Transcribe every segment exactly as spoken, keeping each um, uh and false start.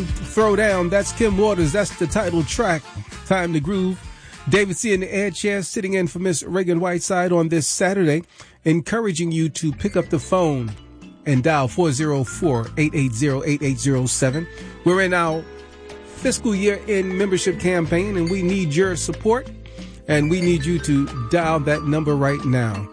Time to Throw Down. That's Kim Waters. That's the title track, Time to Groove. David C. in the air chair sitting in for Miss Reagan Whiteside on this Saturday, encouraging you to pick up the phone and dial four oh four, eight eight zero, eight eight zero seven. We're in our fiscal year end membership campaign, and we need your support, and we need you to dial that number right now.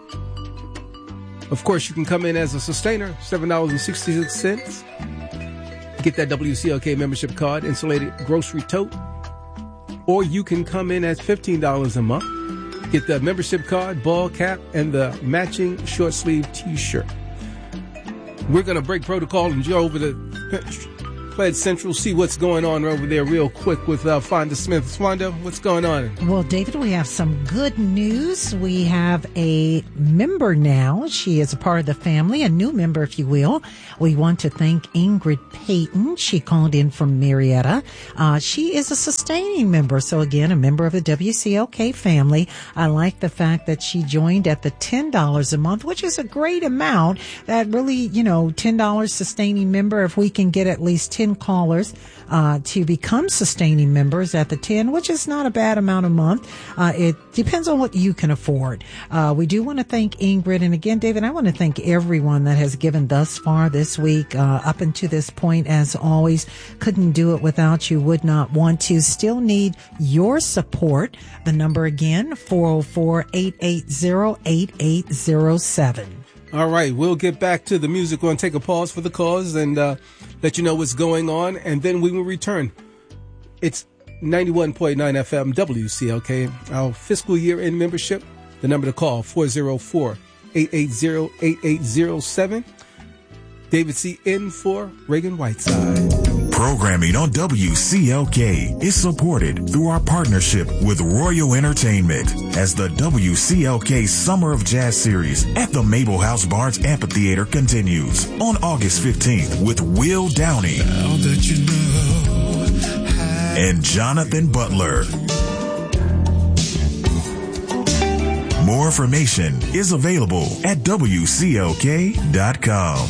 Of course, you can come in as a sustainer, seven dollars and sixty-six cents. Get that W C L K membership card, insulated grocery tote. Or you can come in as fifteen dollars a month. Get the membership card, ball cap, and the matching short sleeve t-shirt. We're going to break protocol and go over to Pledge Central, see what's going on over there real quick with uh, Fonda Smith. Fonda, what's going on? Well, David, we have some good news. We have a member now. She is a part of the family, a new member, if you will. We want to thank Ingrid Payton. She called in from Marietta. Uh, she is a sustaining member. So again, a member of the W C L K family. I like the fact that she joined at the ten dollars a month, which is a great amount. That really, you know, ten dollars sustaining member. If we can get at least ten callers uh, to become sustaining members at the ten, which is not a bad amount a month. Uh, it depends on what you can afford. Uh, we do want to thank Ingrid. And again, David, I want to thank everyone that has given thus far this week, uh, up until this point. As always, couldn't do it without you, would not want to. Still need your support. The number again, four oh four, eight eight zero, eight eight zero seven. All right, we'll get back to the music. We're going to take a pause for the cause and uh, let you know what's going on, and then we will return. It's ninety-one point nine F M W C L K, our fiscal year end membership. The number to call, four oh four, eight eight zero, eight eight zero seven. David C. in for Reagan Whiteside. Programming on W C L K is supported through our partnership with Royal Entertainment as the W C L K Summer of Jazz Series at the Mabel House Barnes Amphitheater continues on August fifteenth with Will Downey Now that you know how and Jonathan Butler. More information is available at W C L K dot com.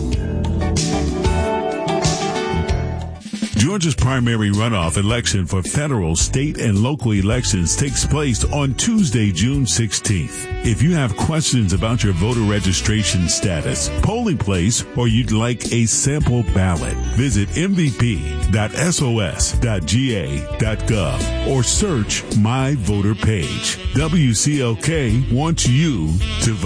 Georgia's primary runoff election for federal, state, and local elections takes place on Tuesday, June sixteenth. If you have questions about your voter registration status, polling place, or you'd like a sample ballot, visit m v p dot s o s dot g a dot gov or search My Voter Page. W C L K wants you to vote.